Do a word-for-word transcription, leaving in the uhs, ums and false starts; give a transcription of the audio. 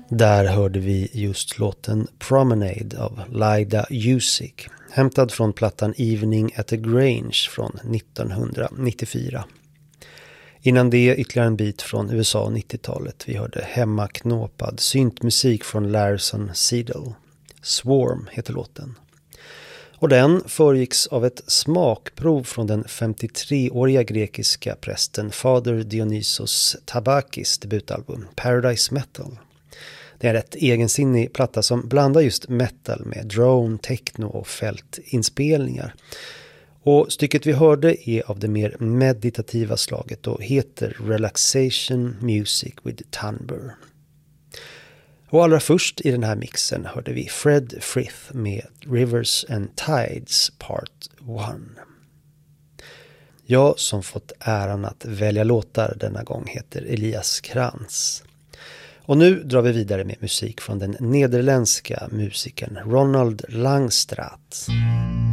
Där hörde vi just låten Promenade av Lyda Usick, hämtad från plattan Evening at the Grange från nittonhundranittiofyra. Innan det ytterligare en bit från U S A nittiotalet. Vi hörde hemmaknåpad syntmusik från Larson Seidel. Swarm heter låten. Och den föregicks av ett smakprov från den femtiotreåriga grekiska prästen Fader Dionysos Tabakis debutalbum Paradise Metal. Det är en rätt egensinnig platta som blandar just metal med drone, techno och fältinspelningar. Och stycket vi hörde är av det mer meditativa slaget och heter Relaxation Music with Timbre. Och allra först i den här mixen hörde vi Fred Frith med Rivers and Tides Part ett. Jag som fått äran att välja låtar denna gång heter Elias Krantz. Och nu drar vi vidare med musik från den nederländska musikern Ronald Langstraat.